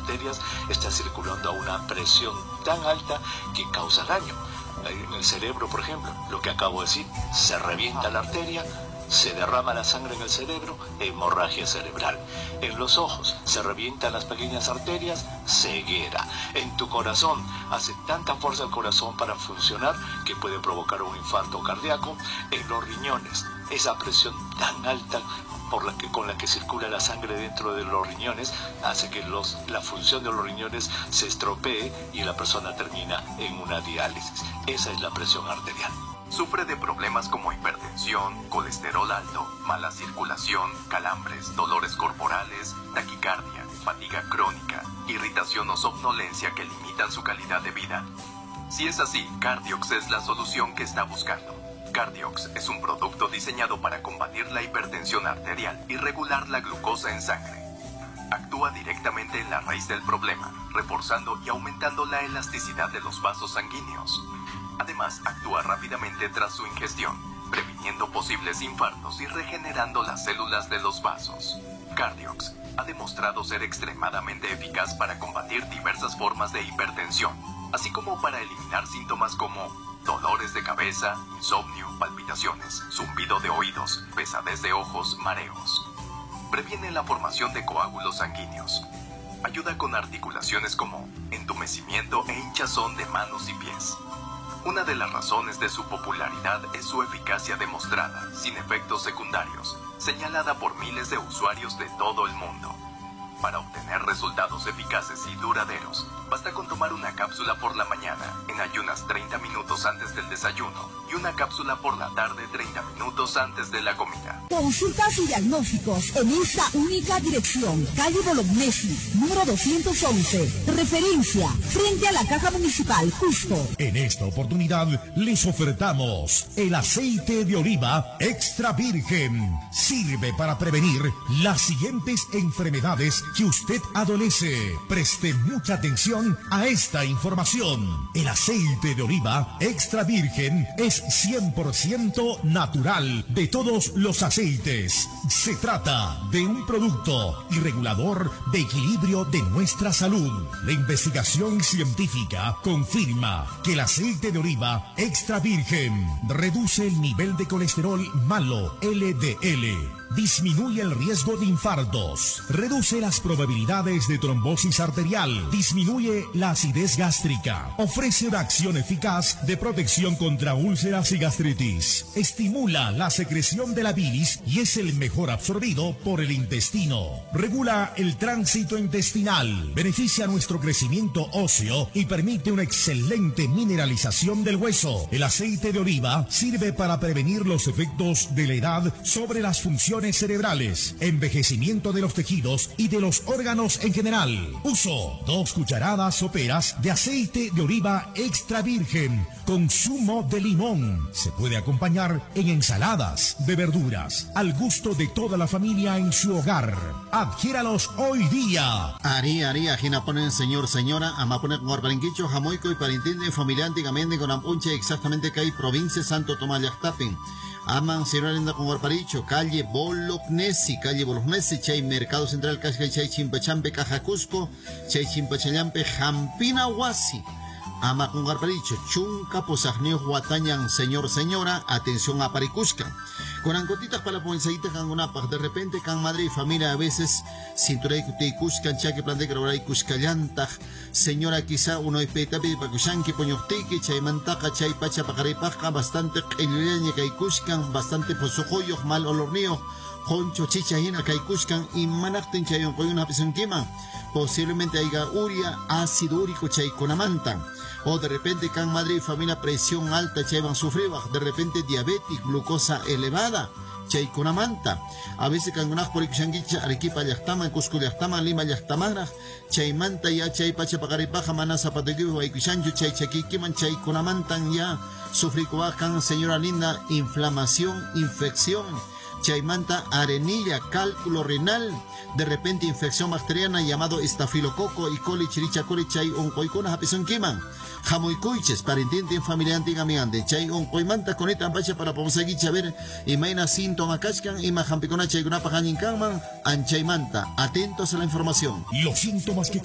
arterias está circulando a una presión tan alta que causa daño. En el cerebro, por ejemplo, lo que acabo de decir, se revienta la arteria, se derrama la sangre en el cerebro, hemorragia cerebral. En los ojos se revientan las pequeñas arterias, ceguera. En tu corazón, hace tanta fuerza el corazón para funcionar que puede provocar un infarto cardíaco. En los riñones, esa presión tan alta con la que circula la sangre dentro de los riñones hace que la función de los riñones se estropee y la persona termina en una diálisis. Esa es la presión arterial. Sufre de problemas como hipertensión, colesterol alto, mala circulación, calambres, dolores corporales, taquicardia, fatiga crónica, irritación o somnolencia que limitan su calidad de vida. Si es así, Cardiox es la solución que está buscando. Cardiox es un producto diseñado para combatir la hipertensión arterial y regular la glucosa en sangre. Actúa directamente en la raíz del problema, reforzando y aumentando la elasticidad de los vasos sanguíneos. Además, actúa rápidamente tras su ingestión, previniendo posibles infartos y regenerando las células de los vasos. Cardiox ha demostrado ser extremadamente eficaz para combatir diversas formas de hipertensión, así como para eliminar síntomas como dolores de cabeza, insomnio, palpitaciones, zumbido de oídos, pesadez de ojos, mareos. Previene la formación de coágulos sanguíneos. Ayuda con articulaciones como entumecimiento e hinchazón de manos y pies. Una de las razones de su popularidad es su eficacia demostrada, sin efectos secundarios, señalada por miles de usuarios de todo el mundo. Para obtener resultados eficaces y duraderos, basta con tomar una cápsula por la mañana, en ayunas 30 minutos antes del desayuno, y una cápsula por la tarde 30 minutos antes de la comida. Consultas y diagnósticos en esta única dirección, calle Bolognesi, número 211, referencia, frente a la Caja Municipal, Cusco. En esta oportunidad les ofertamos el aceite de oliva extra virgen. Sirve para prevenir las siguientes enfermedades que usted adolece. Preste mucha atención a esta información. El aceite de oliva extra virgen es 100% natural de todos los aceites. Se trata de un producto y regulador de equilibrio de nuestra salud. La investigación científica confirma que el aceite de oliva extra virgen reduce el nivel de colesterol malo, LDL. Disminuye el riesgo de infartos, reduce las probabilidades de trombosis arterial, disminuye la acidez gástrica, ofrece una acción eficaz de protección contra úlceras y gastritis, estimula la secreción de la bilis y es el mejor absorbido por el intestino, regula el tránsito intestinal, beneficia nuestro crecimiento óseo y permite una excelente mineralización del hueso. El aceite de oliva sirve para prevenir los efectos de la edad sobre las funciones cerebrales, envejecimiento de los tejidos y de los órganos en general. Uso 2 cucharadas soperas de aceite de oliva extra virgen con zumo de limón. Se puede acompañar en ensaladas de verduras, al gusto de toda la familia en su hogar. Adquiéralos hoy día. Ari, ajina ponen señor, señora, ama ponen con arbarinquicho, jamoico y parintinde familia antigamente con ampunche exactamente que hay provincia Santo Tomás Llactapen. Aman, señora linda con Guarparicho, calle Bolognesi, chay Mercado Central, chay Chimpachampe, Caja Cusco, chay Chimpachallampe, Jampina Huasi. Ama con Guarparicho, Chunca, Posajneo, Huatañan, señor, señora, atención a Paricusca. Con ancotitas para la policía, can una de repente, can madre y familia, a veces, cintura y cuscan, chaque plan de grabar y cuscallantaj, señora quizá uno y petapi, pacushanqui, poñotique, chay mantaca, chay pacha, pajaripasca, bastante elileña, cuscan, bastante posojoyos, mal olornío, honcho, chicha, hina, cuscan, y manacten, chayon, con una presión quema, posiblemente haya uria, ácido úrico, chay con amanta. O de repente, can madre y familia, presión alta, chay van sufrir, de repente diabetes, glucosa elevada, chay con amanta. A veces, can unas por ixanguicha, Arequipa, Llactama, Cusco, Llactama, Lima, Llactamara, chay manta, ya, chay pacha, pagaripaja, manasa, patayu, aikishanju, chay chaquiquiman, chay con amantan, ya, sufricoacan, señora linda, inflamación, infección. Chaymanta, arenilla, cálculo renal, de repente infección bacteriana llamado estafilococo y coli chiricha coli chay oncoicona japison kiman. Jamoicuiches, parentiente en familia antigua miande, chay oncoimanta con esta pacha para seguir chaver, y maina síntoma cachcan, y majampicona chay gunapa janinkaman, anchaymanta. Atentos a la información. Los síntomas que